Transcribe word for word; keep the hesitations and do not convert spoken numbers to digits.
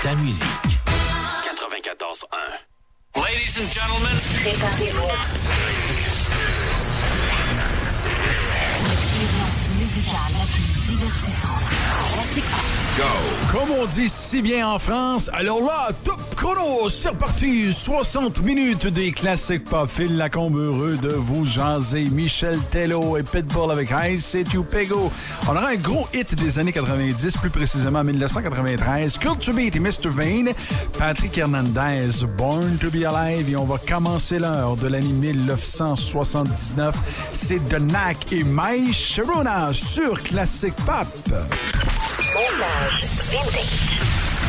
ta musique. quatre-vingt-quatorze un. Ladies and gentlemen, préparez-vous. L'expérience musicale la plus divertissante. Classic Pop. Go! Comme on dit si bien en France, alors là, top chrono, c'est reparti! soixante minutes des classiques pop. Phil Lacombe, heureux de vous jaser. Michel Tello et Pitbull avec I Say to Pego. On aura un gros hit des années quatre-vingt-dix, plus précisément en dix-neuf cent quatre-vingt-treize. Culture Beat et mister Vane. Patrick Hernandez, Born to be Alive. Et on va commencer l'heure de l'année dix-neuf cent soixante-dix-neuf. C'est The Knack et My Sharona sur Classic Pop. Montage vintage.